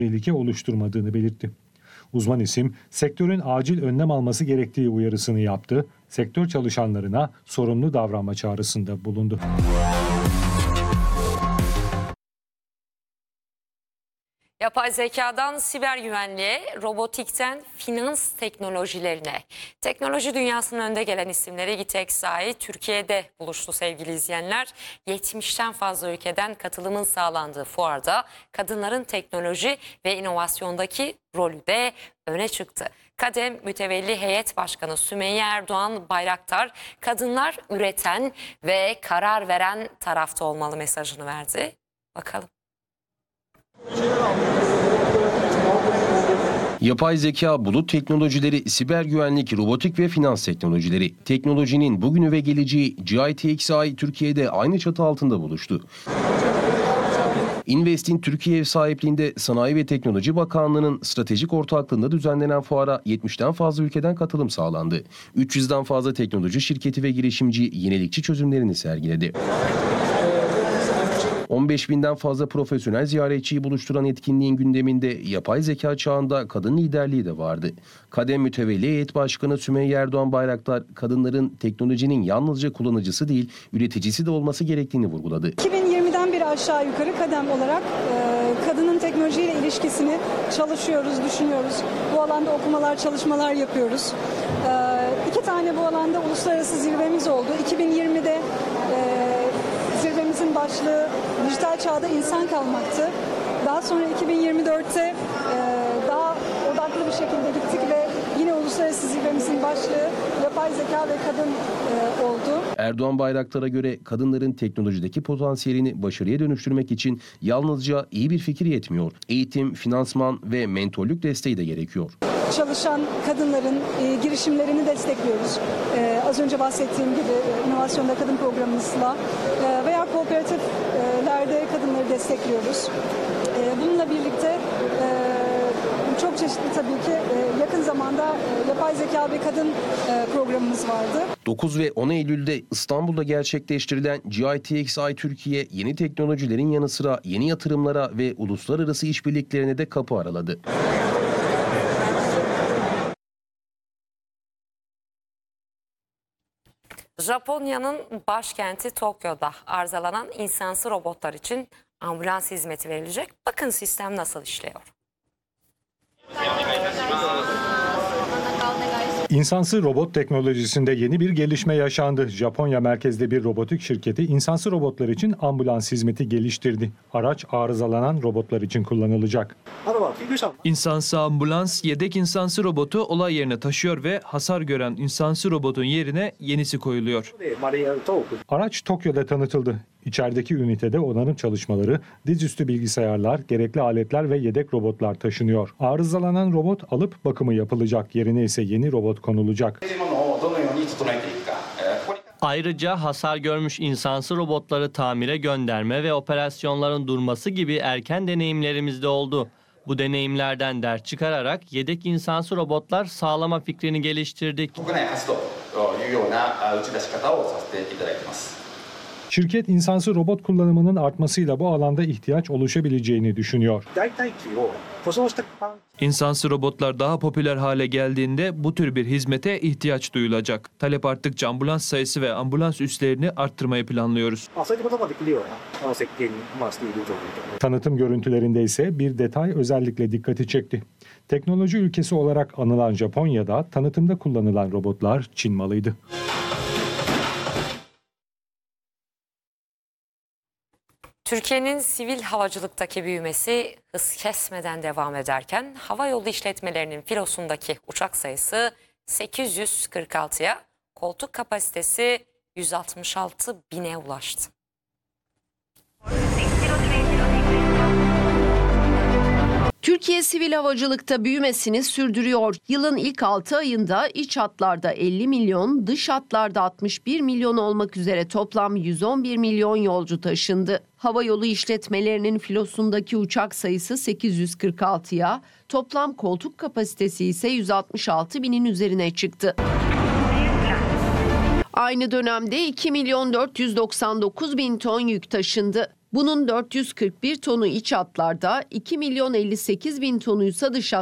tehlike oluşturmadığını belirtti. Uzman isim sektörün acil önlem alması gerektiği uyarısını yaptı. Sektör çalışanlarına sorumlu davranma çağrısında bulundu. Yapay zekadan siber güvenliğe, robotikten finans teknolojilerine. Teknoloji dünyasının önde gelen isimleri GİTEXA'yı Türkiye'de buluştu sevgili izleyenler. 70'ten fazla ülkeden katılımın sağlandığı fuarda kadınların teknoloji ve inovasyondaki rolü de öne çıktı. KADEM Mütevelli Heyet Başkanı Sümeyye Erdoğan Bayraktar, kadınlar üreten ve karar veren tarafta olmalı mesajını verdi. Bakalım. Yapay zeka, bulut teknolojileri, siber güvenlik, robotik ve finans teknolojileri. Teknolojinin bugünü ve geleceği GITEXI Türkiye'de aynı çatı altında buluştu. Investin Türkiye ev sahipliğinde Sanayi ve Teknoloji Bakanlığı'nın stratejik ortaklığında düzenlenen fuara 70'ten fazla ülkeden katılım sağlandı. 300'den fazla teknoloji şirketi ve girişimci yenilikçi çözümlerini sergiledi. 15.000'den fazla profesyonel ziyaretçiyi buluşturan etkinliğin gündeminde yapay zeka çağında kadın liderliği de vardı. KADEM Mütevelli Heyet Başkanı Sümeyye Erdoğan Bayraktar, kadınların teknolojinin yalnızca kullanıcısı değil, üreticisi de olması gerektiğini vurguladı. 2020'den beri aşağı yukarı KADEM olarak kadının teknolojiyle ilişkisini çalışıyoruz, düşünüyoruz. Bu alanda okumalar, çalışmalar yapıyoruz. 2 tane bu alanda uluslararası zirvemiz oldu. 2020'de zirvemizin başlığı dijital çağda insan kalmaktı. Daha sonra 2024'te daha odaklı bir şekilde gittik ve yine uluslararası zirvemizin başlığı yapay zeka ve kadın oldu. Erdoğan Bayraktar'a göre kadınların teknolojideki potansiyelini başarıya dönüştürmek için yalnızca iyi bir fikir yetmiyor. Eğitim, finansman ve mentorluk desteği de gerekiyor. Çalışan kadınların girişimlerini destekliyoruz. Az önce bahsettiğim gibi inovasyonda kadın programımızla veya kooperatiflerde kadınları destekliyoruz. Bununla birlikte çok çeşitli tabii ki yakın zamanda yapay zeka ve kadın programımız vardı. 9 ve 10 Eylül'de İstanbul'da gerçekleştirilen GITEXI Türkiye yeni teknolojilerin yanı sıra yeni yatırımlara ve uluslararası işbirliklerine de kapı araladı. Japonya'nın başkenti Tokyo'da arızalanan insansız robotlar için ambulans hizmeti verilecek. Bakın sistem nasıl işliyor. İnsansız robot teknolojisinde yeni bir gelişme yaşandı. Japonya merkezli bir robotik şirketi insansız robotlar için ambulans hizmeti geliştirdi. Araç arızalanan robotlar için kullanılacak. İnsansız ambulans yedek insansız robotu olay yerine taşıyor ve hasar gören insansız robotun yerine yenisi koyuluyor. Araç Tokyo'da tanıtıldı. İçerideki ünitede onarım çalışmaları, dizüstü bilgisayarlar, gerekli aletler ve yedek robotlar taşınıyor. Arızalanan robot alıp bakımı yapılacak. Yerine ise yeni robot konulacak. Ayrıca hasar görmüş insansız robotları tamire gönderme ve operasyonların durması gibi erken deneyimlerimiz de oldu. Bu deneyimlerden ders çıkararak yedek insansız robotlar sağlama fikrini geliştirdik. Şirket insansız robot kullanımının artmasıyla bu alanda ihtiyaç oluşabileceğini düşünüyor. İnsansız robotlar daha popüler hale geldiğinde bu tür bir hizmete ihtiyaç duyulacak. Talep arttıkça ambulans sayısı ve ambulans üslerini arttırmayı planlıyoruz. Tanıtım görüntülerinde ise bir detay özellikle dikkati çekti. Teknoloji ülkesi olarak anılan Japonya'da tanıtımda kullanılan robotlar Çin malıydı. Türkiye'nin sivil havacılıktaki büyümesi hız kesmeden devam ederken havayolu işletmelerinin filosundaki uçak sayısı 846'ya, koltuk kapasitesi 166 bine ulaştı. Türkiye sivil havacılıkta büyümesini sürdürüyor. Yılın ilk 6 ayında iç hatlarda 50 milyon, dış hatlarda 61 milyon olmak üzere toplam 111 milyon yolcu taşındı. Havayolu işletmelerinin filosundaki uçak sayısı 846'ya, toplam koltuk kapasitesi ise 166 binin üzerine çıktı. Aynı dönemde 2 milyon 499 bin ton yük taşındı. Bunun 441 tonu iç hatlarda, 2 milyon 58 bin tonuysa dış hatlarda.